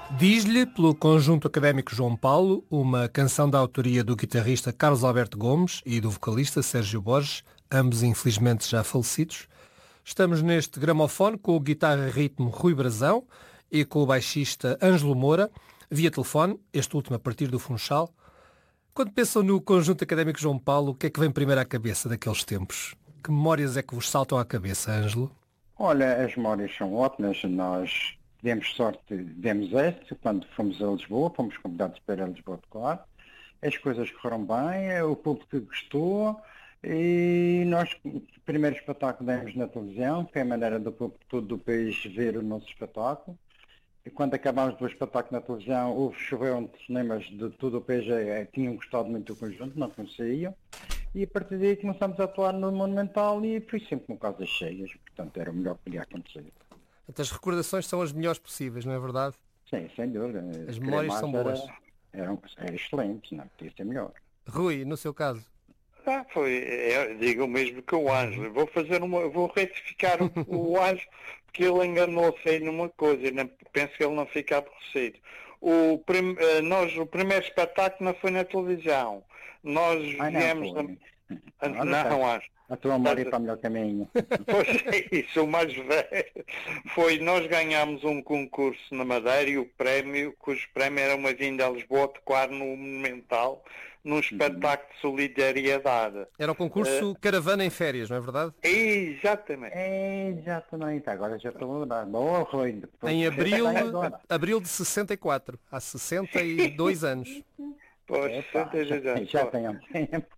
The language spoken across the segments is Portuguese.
Diz-lhe, pelo Conjunto Académico João Paulo, uma canção da autoria do guitarrista Carlos Alberto Gomes e do vocalista Sérgio Borges, ambos infelizmente já falecidos. Estamos neste gramofone com o guitarra-ritmo Rui Brazão e com o baixista Ângelo Moura, via telefone, este último a partir do Funchal. Quando pensam no Conjunto Académico João Paulo, o que é que vem primeiro à cabeça daqueles tempos? Que memórias é que vos saltam à cabeça, Ângelo? Olha, as memórias são ótimas. Nós tivemos sorte, demos esse, quando fomos a Lisboa, fomos convidados para ir a Lisboa tocar. As coisas correram bem, o público gostou e nós, o primeiro espetáculo demos na televisão, foi a maneira do público todo do país ver o nosso espetáculo. E quando acabámos do espetáculo na televisão, choveram de cinemas de todo o país, tinham gostado muito do conjunto, não conheciam. E a partir daí começámos a atuar no Monumental e foi sempre com casas cheias, portanto era o melhor que podia acontecer. As recordações são as melhores possíveis, não é verdade? Sim, sem dúvida. As memórias são boas. Era excelente, não podia ser melhor. Rui, no seu caso? Digo o mesmo que o Ângelo. Vou retificar o Ângelo, porque ele enganou-se aí numa coisa, penso que ele não fica aborrecido. O primeiro espetáculo não foi na televisão. Nós viemos... Não, Ângelo. A tua memória para o melhor caminho. Pois é isso, o mais velho. Nós ganhámos um concurso na Madeira e cujo prémio era uma vinda a Lisboa tocar no Monumental, num espetáculo de solidariedade. Era o concurso Caravana em Férias, não é verdade? Exatamente. Exatamente, agora já estou a lembrar. Boa, Rui. Em abril de 64, há 62 anos. Pois, 62 anos. Já tenho tempo.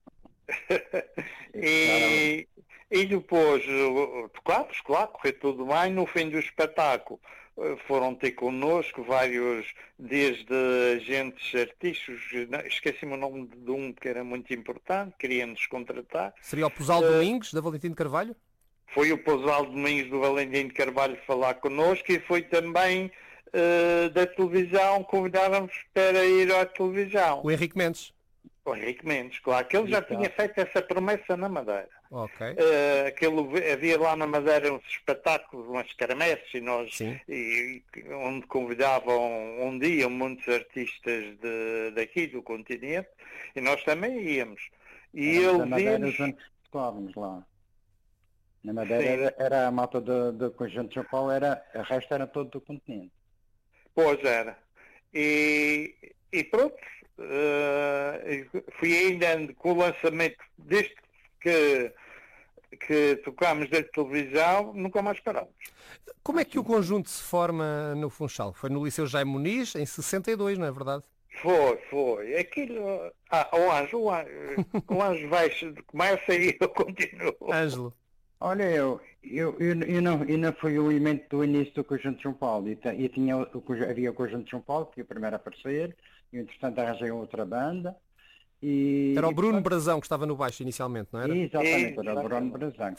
E depois tocámos, claro, correu tudo bem. No fim do espetáculo foram ter connosco vários, desde agentes artistas, esqueci-me o nome de um que era muito importante, queria-nos contratar. Seria o Posal Domingos, da Valentim de Carvalho? Foi o Posal Domingos do Valentim de Carvalho falar connosco e foi também da televisão, convidaram-nos para ir à televisão. O Henrique Mendes. O Henrique Mendes, claro, que ele já tinha feito essa promessa na Madeira. Ok. Havia lá na Madeira uns espetáculos, umas quermesses, onde convidavam um dia muitos artistas daqui do continente, e nós também íamos. E ele vimos lá. Na Madeira era a malta do Conjunto de São Paulo, o resto era todo do continente. Pois era. E pronto. Fui ainda com o lançamento desde que tocámos da televisão, nunca mais parámos. Como é que o conjunto se forma no Funchal? Foi no Liceu Jaime Muniz, em 62, não é verdade? Foi. Aquilo... o Ângelo começa e eu continuo. Ângelo. Olha, eu não fui o elemento do início do Conjunto de São Paulo. Havia o Conjunto de São Paulo, que foi o primeiro a aparecer, e entretanto arranjei outra banda. Era o Bruno Brazão que estava no baixo inicialmente, não era? Exatamente, era o Bruno Brazão.